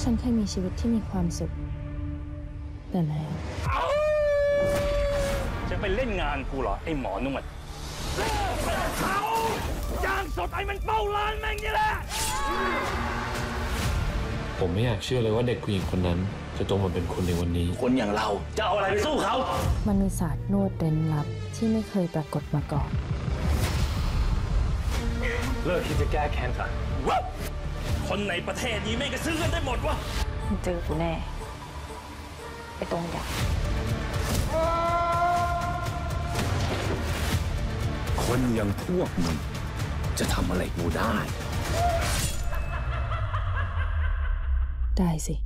ฉันเคยมีชีวิตที่มีความสุขแต่แล้วจะไปเล่นงานกูเหรอไอ้หมอนวดเขาจ้างสดไอ้มันเป้าร้านแม่งนี่แหละผมไม่อยากเชื่อเลยว่าเด็กผู้หญิงคนนั้นจะโตมาเป็นคนในวันนี้คนอย่างเราจะเอาอะไรไปสู้เขามันมีศาสตร์นวดเร้นลับที่ไม่เคยปรากฏมาก่อนเลิกที่จะแก้แค้นซะคนในประเทศนี้ไม่กระซื้อกันได้หมดวะเจอกูแน่ไอ้ตรงอยากคนอย่างพวกมึงจะทำอะไรกูได้สิ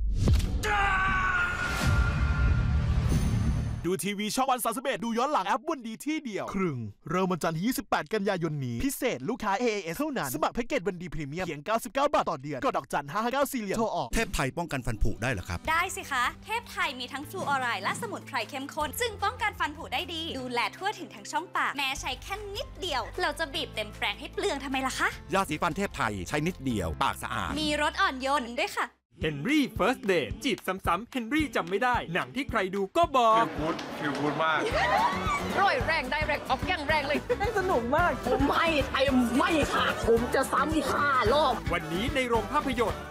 ดูทีวีช่องวัน31ดูย้อนหลังแอปวันดีที่เดียวครึ่งเริ่มวันจันทร์ที่28 กันยายนนี้พิเศษลูกค้า AAS เท่านั้นสมัครแพ็กเกจวันดีพรีเมียมเพียง99 บาทต่อเดือนกดดอกจัน559 4 เหรียญโทรออกเทพไทยป้องกันฟันผุได้เหรอครับได้สิคะเทพไทยมีทั้งฟลูออไรด์และสมุนไพรเข้มข้นซึ่งป้องกันฟันผุได้ดีดูแลทั่วถึงทั้งช่องปากแม้ใช้แค่นิดเดียวเราจะบีบเต็มแปรงให้เปลืองทำไมล่ะคะยาสีฟันเทพไทยใช้นิดเดียวปากสะอาดมีรสอ่อนโยนด้วยค่ะเฮนรี่เฟิร์สเดทจีบซ้ำๆเฮนรี่จำไม่ได้หนังที่ใครดูก็บอกฟิลกูดมากร่อยแรงได้แรงออกแกงแรงเลยสนุกมากผมไม่ค่ะผมจะซ้ำอีก5 รอบวันนี้ในโรงภาพยนตร์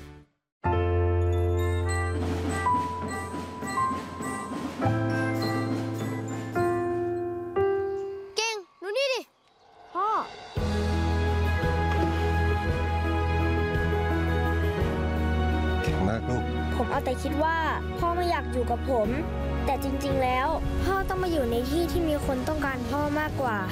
เก่งดูนี่ดิพ่อมากลูกผมเอาแต่คิดว่าพ่อไม่อยากอยู่กับผมแต่จริงๆแล้วพ่อต้องมาอยู่ในที่ที่มีคนต้องการพ่อมากกว่า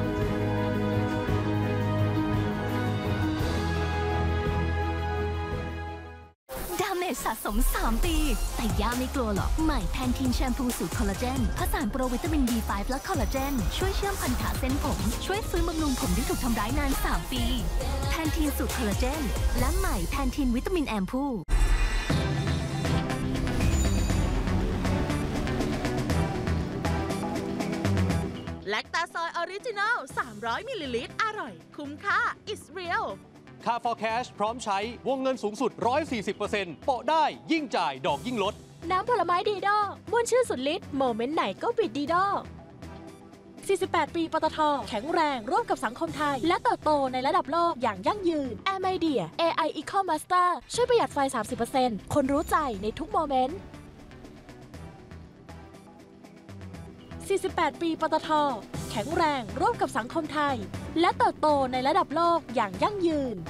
ดาเมจสะสม3 ปีแต่ย่าไม่กลัวหรอกใหม่แพนทีนแชมพูสูตรคอลลาเจนผสานโปรวิตามิน B5 และคอลลาเจนช่วยเชื่อมพันธะเส้นผมช่วยฟื้นบำรุงผมที่ถูกทำร้ายนาน3 ปีแพนทีนสูตรคอลลาเจนและใหม่แพนทีนวิตามินแอมพูแลคตาซอยออริจินัล300 มิลลิลิตรอร่อยคุ้มค่า It's real ค่า for cash พร้อมใช้วงเงินสูงสุด 140% โปะได้ยิ่งจ่ายดอกยิ่งลดน้ำผลไม้ดีดอม่วนชื่นสุดฤทธิ์โมเมนต์ไหนก็บิดดีดอ48 ปีปตท.แข็งแรงร่วมกับสังคมไทยและเติบโตในระดับโลกอย่างยั่งยืน Air Media AI Eco Master ช่วยประหยัดไฟ 30% คนรู้ใจในทุกโมเมนต์48 ปีปตท.แข็งแรงร่วมกับสังคมไทยและเติบโตในระดับโลกอย่างยั่งยืน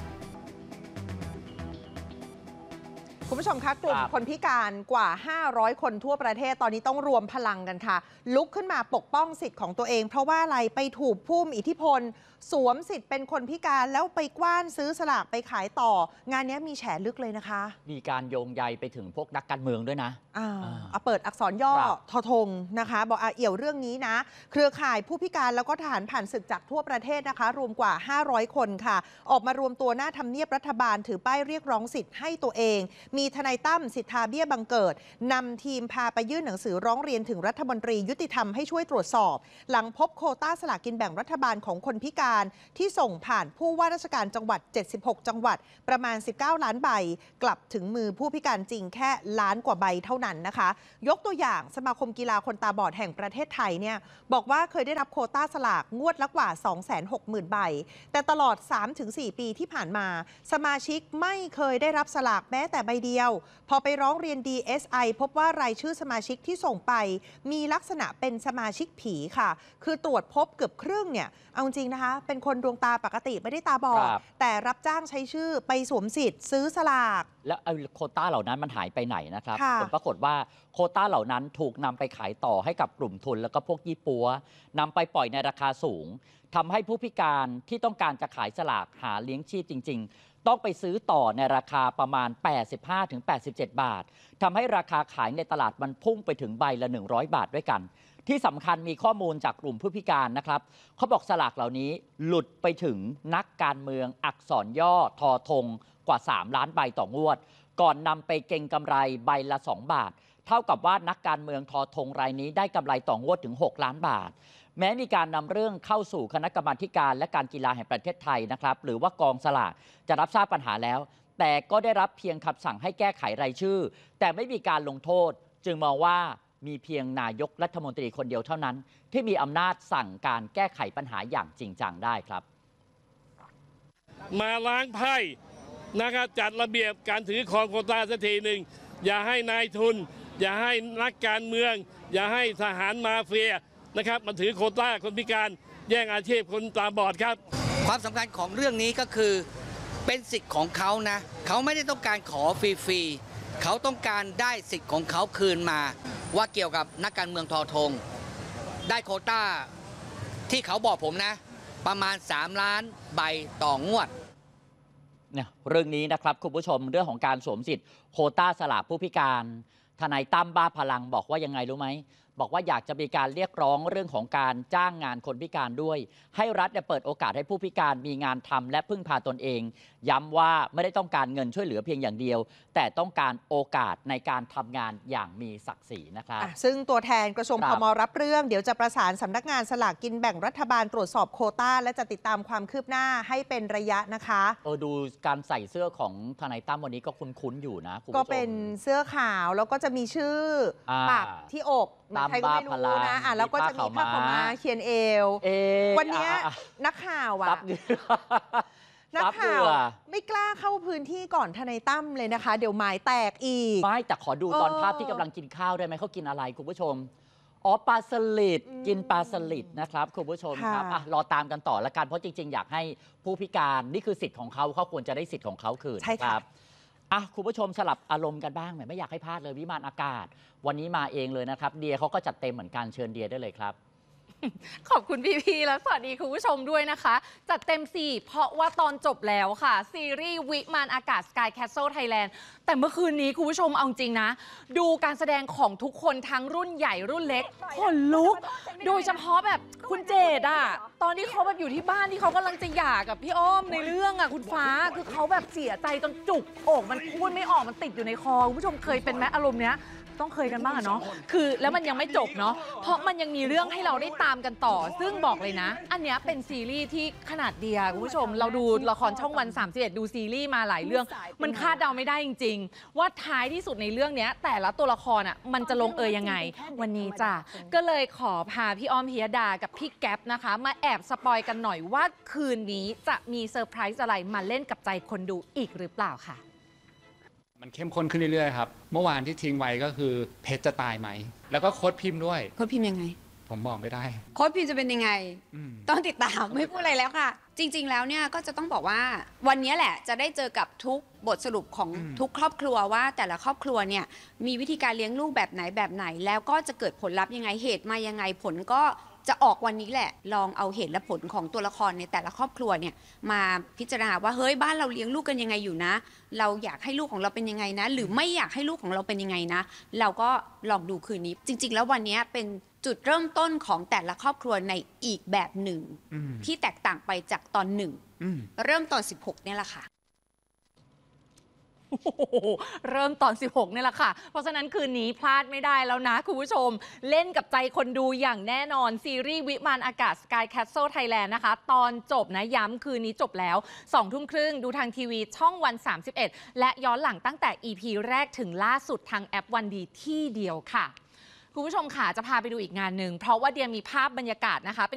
คุณผู้ชมคะกลุ่มคนพิการกว่า500 คนทั่วประเทศตอนนี้ต้องรวมพลังกันค่ะลุกขึ้นมาปกป้องสิทธิ์ของตัวเองเพราะว่าอะไรไปถูกผู้มีอิทธิพลสวมสิทธิ์เป็นคนพิการแล้วไปกว้านซื้อสลากไปขายต่องานนี้มีแฉลึกเลยนะคะมีการโยงใยไปถึงพวกนักการเมืองด้วยนะเปิดอักษรย่อทอทงนะคะบอกเอี่ยวเรื่องนี้นะเครือข่ายผู้พิการแล้วก็ทหารผ่านศึกจากทั่วประเทศนะคะรวมกว่า500 คนค่ะออกมารวมตัวหน้าทำเนียบรัฐบาลถือป้ายเรียกร้องสิทธิ์ให้ตัวเองมีทนายตั้มสิทธาเบี้ยบังเกิดนำทีมพาไปยื่นหนังสือร้องเรียนถึงรัฐมนตรียุติธรรมให้ช่วยตรวจสอบหลังพบโควต้าสลากกินแบ่งรัฐบาลของคนพิการที่ส่งผ่านผู้ว่าราชการจังหวัด76 จังหวัดประมาณ19 ล้านใบกลับถึงมือผู้พิการจริงแค่ล้านกว่าใบเท่านั้นนะคะยกตัวอย่างสมาคมกีฬาคนตาบอดแห่งประเทศไทยเนี่ยบอกว่าเคยได้รับโควต้าสลากงวดละกว่า 260,000 ใบแต่ตลอด 3-4 ปีที่ผ่านมาสมาชิกไม่เคยได้รับสลากแม้แต่ใบเดียวพอไปร้องเรียน DSI พบว่ารายชื่อสมาชิกที่ส่งไปมีลักษณะเป็นสมาชิกผีค่ะคือตรวจพบเกือบครึ่งเนี่ยเอาจริงนะคะเป็นคนดวงตาปกติไม่ได้ตาบอดแต่รับจ้างใช้ชื่อไปสวมสิทธิ์ซื้อสลากแล้วโควต้าเหล่านั้นมันหายไปไหนนะครับผลปรากฏว่าโควต้าเหล่านั้นถูกนำไปขายต่อให้กับกลุ่มทุนแล้วก็พวกยี่ปัวนำไปปล่อยในราคาสูงทำให้ผู้พิการที่ต้องการจะขายสลากหาเลี้ยงชีพจริงๆต้องไปซื้อต่อในราคาประมาณ 85-87 บาททำให้ราคาขายในตลาดมันพุ่งไปถึงใบละ100 บาทด้วยกันที่สำคัญมีข้อมูลจากกลุ่มผู้พิการนะครับเขาบอกสลากเหล่านี้หลุดไปถึงนักการเมืองอักษรย่อทอธงกว่า3 ล้านใบต่องวดก่อนนำไปเก็งกำไรใบละ2 บาทเท่ากับว่านักการเมืองทอธงรายนี้ได้กำไรต่องวดถึง6 ล้านบาทแม้มีการนำเรื่องเข้าสู่คณะกรรมาธิการและการกีฬาแห่งประเทศไทยนะครับหรือว่ากองสลากจะรับทราบปัญหาแล้วแต่ก็ได้รับเพียงคำสั่งให้แก้ไขรายชื่อแต่ไม่มีการลงโทษจึงมองว่ามีเพียงนายกรัฐมนตรีคนเดียวเท่านั้นที่มีอำนาจสั่งการแก้ไขปัญหาอย่างจริงจังได้ครับมาล้างไพ่นะครับจัดระเบียบการถือครองโควต้าสักทีหนึ่งอย่าให้นายทุนอย่าให้นักการเมืองอย่าให้ทหารมาเฟียนะครับมันถือโควต้าคนพิการแย่งอาชีพคนตาบอดครับความสำคัญของเรื่องนี้ก็คือเป็นสิทธิ์ของเขานะเขาไม่ได้ต้องการขอฟรีๆเขาต้องการได้สิทธิ์ของเขาคืนมาว่าเกี่ยวกับนักการเมืองทอธงได้โควต้าที่เขาบอกผมนะประมาณ3 ล้านใบต่องวดเนี่ยเรื่องนี้นะครับคุณผู้ชมเรื่องของการสวมสิทธิ์โควต้าสลากผู้พิการทนายตั้มบ้าพลังบอกว่ายังไงรู้ไหมบอกว่าอยากจะมีการเรียกร้องเรื่องของการจ้างงานคนพิการด้วยให้รัฐเปิดโอกาสให้ผู้พิการมีงานทำและพึ่งพาตนเองย้ำว่าไม่ได้ต้องการเงินช่วยเหลือเพียงอย่างเดียวแต่ต้องการโอกาสในการทำงานอย่างมีศักดิ์ศรีนะครับซึ่งตัวแทนกระทรวงพม.รับเรื่องเดี๋ยวจะประสานสำนักงานสลากกินแบ่งรัฐบาลตรวจสอบโควต้าและจะติดตามความคืบหน้าให้เป็นระยะนะคะดูการใส่เสื้อของทนายตั้มวันนี้ก็คุ้นๆอยู่นะก็เป็นเสื้อขาวแล้วก็จะมีชื่อปักที่อกใครก็ไม่รู้นะแล้วก็จะมีผ้าขาวม้าเขียนเอววันนี้นักข่าวนักข่าวไม่กล้าเข้าพื้นที่ก่อนทนายตั้มเลยนะคะเดี๋ยวหมายแตกอีกไม่แต่ขอดูตอนภาพที่กำลังกินข้าวได้ไหมเขากินอะไรคุณผู้ชมปลาสลิดกินปลาสลิดนะครับคุณผู้ชมครับรอตามกันต่อละกันเพราะจริงๆอยากให้ผู้พิการนี่คือสิทธิ์ของเขาควรจะได้สิทธิ์ของเขาคืนครับคุณผู้ชมสลับอารมณ์กันบ้างไม่อยากให้พลาดเลยวิมานอากาศวันนี้มาเองเลยนะครับเดียเขาก็จัดเต็มเหมือนกันเชิญเดียได้เลยครับขอบคุณพี่ๆแล้วสวัสดีคุณผู้ชมด้วยนะคะจัดเต็ม4เพราะว่าตอนจบแล้วค่ะซีรีส์วิมานอากาศ Sky Castle Thailand แต่เมื่อคืนนี้คุณผู้ชมเอาจริงนะดูการแสดงของทุกคนทั้งรุ่นใหญ่รุ่นเล็กขนลุกโดยเฉพาะแบบคุณเจดตอนที่เขาแบบอยู่ที่บ้านที่เขากำลังจะหย่ากับพี่อ้อมในเรื่องคุณฟ้าคือเขาแบบเสียใจจนจุกอกมันพูดไม่ออกมันติดอยู่ในคอคุณผู้ชมเคยเป็นไหมอารมณ์เนี้ยต้องเคยกันบ้างเนาะคือแล้วมันยังไม่จบเนาะเพราะมันยังมีเรื่องให้เราได้ตามกันต่อซึ่งบอกเลยนะอันเนี้ยเป็นซีรีส์ที่ขนาดเดียคุณผู้ชมเราดูละครช่องวัน31ดูซีรีส์มาหลายเรื่องมันคาดเดาไม่ได้จริงๆว่าท้ายที่สุดในเรื่องเนี้ยแต่ละตัวละครมันจะลงยังไงวันนี้จ้ะก็เลยขอพาพี่อ้อมพิยดากับพี่แก๊ปนะคะมาแอบสปอยกันหน่อยว่าคืนนี้จะมีเซอร์ไพรส์อะไรมาเล่นกับใจคนดูอีกหรือเปล่าค่ะมันเข้มข้นขึ้นเรื่อยๆครับเมื่อวานที่ทิ้งไว้ก็คือเพชรจะตายไหมแล้วก็โค้ดพิมพ์ด้วยโค้ดพิมพ์ยังไงผมบอกไม่ได้โค้ดพิมพ์จะเป็นยังไงต้องติดตามไม่พูดอะไรแล้วค่ะจริงๆแล้วเนี่ยก็จะต้องบอกว่าวันนี้แหละจะได้เจอกับทุกบทสรุปของทุกครอบครัวว่าแต่ละครอบครัวเนี่ยมีวิธีการเลี้ยงลูกแบบไหนแล้วก็จะเกิดผลลัพธ์ยังไงเหตุมายังไงผลก็จะออกวันนี้แหละลองเอาเหตุและผลของตัวละครในแต่ละครอบครัวเนี่ยมาพิจารณาว่าเฮ้ยบ้านเราเลี้ยงลูกกันยังไงอยู่นะเราอยากให้ลูกของเราเป็นยังไงนะหรือไม่อยากให้ลูกของเราเป็นยังไงนะเราก็ลองดูคืนนี้จริงๆแล้ววันนี้เป็นจุดเริ่มต้นของแต่ละครอบครัวในอีกแบบหนึ่งที่แตกต่างไปจากตอน1เริ่มตอน16เนี่ยแหละค่ะเริ่มตอน16นี่แหละค่ะเพราะฉะนั้นคืนนี้พลาดไม่ได้แล้วนะคุณผู้ชมเล่นกับใจคนดูอย่างแน่นอนซีรีส์วิมานอากาศ Sky Castle Thailand นะคะตอนจบนะย้ำคืนนี้จบแล้ว 20:30 ดูทางทีวีช่องวัน31และย้อนหลังตั้งแต่ EP แรกถึงล่าสุดทางแอปวันดีที่เดียวค่ะคุณผู้ชมค่ะจะพาไปดูอีกงานหนึ่งเพราะว่าเดียมีภาพบรรยากาศนะคะ